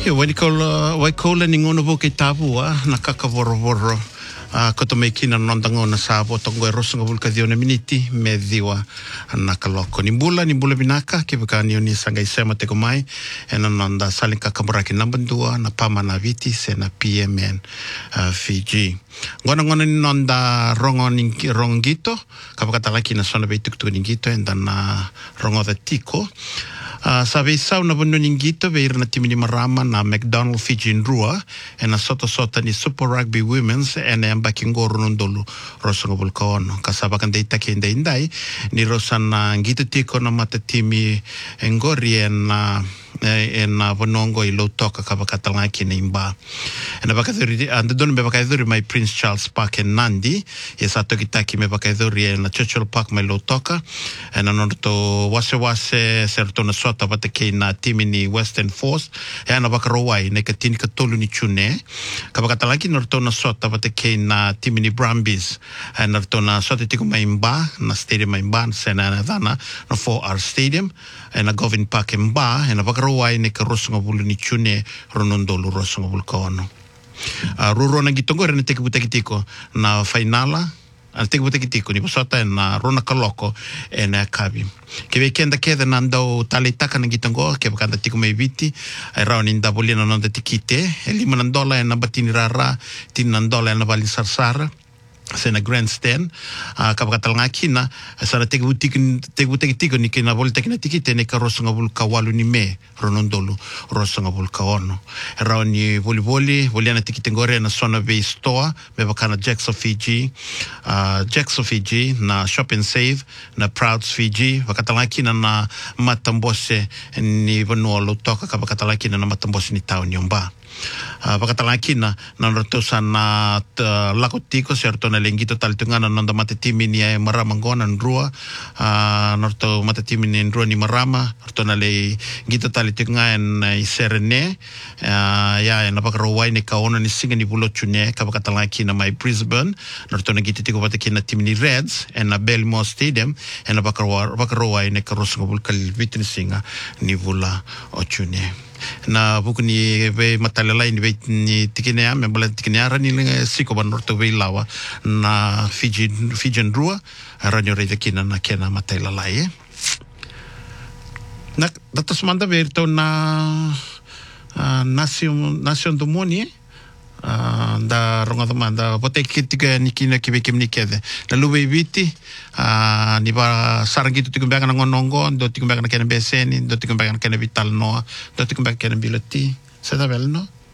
Waikola ni ngono vo ke tavua na kakavorovoro koto me kina nondango na sa vo tongo e rosunga vulka dione miniti me diwa na kaloko ni bula binaka ke bekani oni sanga isema te komai e na nonda saling kakamuraki nambandua na pamana viti se na PMN Fiji ngona ni nonda rongito kapakatalaki na sona beituk ningito e na rongo da tiko Sabe sau na vano ningito veir na timi ni marama na McDonald Fiji Nrua e na sota ni Super Rugby Women's e na yambaki ngoro nondolu rosonga vulkaono. Kasaba kan deita ke indai ni rosan na ngito tiko na mata timi ngori e na vanongo I lo toka kabakatalaki na imba. E na bakaduri, andadon me bakaduri mai Prince Charles Park e Nandi e sa tokitaki me bakaduri e na Churchill Park mai lo toka e na norto wase serto na sota vate kei na timi ni Western Force e ana bakarowai ne katini katolu ni chune kabakatalaki norto na sota vate kei na timi ni Brumbies e norto na sota tiko maimba na stadium maimba se na dana na 4R Stadium e na Govin Park mba e na bakarowai ne ka rosunga vulu ni chune ronondolu rosunga vulkaono ruro na gitongore ne teke butekitiko na finala al teke butekitiko ni posota na rona kaloko e na kabi ke weekenda keda nando talitaka na gitongo ke bakanda tiko mai viti ai rauni ndabolina nonda tikite e $5 e na batini rara $10 e na bali sarsara se na grandstand kapakatalanga kina sana teke butekitiko ni kina volta kina tikite ne ka rosonga vulka walu ni me ronondolu rosonga vulka ono rauni voliana tikite ngore na sona bay store me bakana Jackson Fiji na Shop and Save na Prouds Fiji bakatalanga kina na matambose ni vanuolo toka kapakatalanga kina na matambose ni town yomba Pakatalakina na rotosa na lakotiko serto na lengito talitungana nonda matetimi ni maramangona nrua norto matetimi ni nrua ni marama norto na le ngito talitungana iserene ya na pakarawai ni kaona ni singa ni bulochune kapakatalakina mai Brisbane norto na gititiko patekina timi ni Reds and na Belmore Stadium and na pakarawai ni karosonga vulkal vitini singa ni vula ochune na buku ni ve matalalai ni tikinea me bala tikinea rani siko ban norto ve lawa na Fiji Nrua ranyo reja kina na kena matalalai na datos manda verto na nation do moni da ronga manda bote kitika nikina kibekem nikede na lube viti ni ba sarangito tikumbaga ngonongo do tikumbaga kena beseni do tikumbaga kena vital no do tikumbaga kena bilati seda belno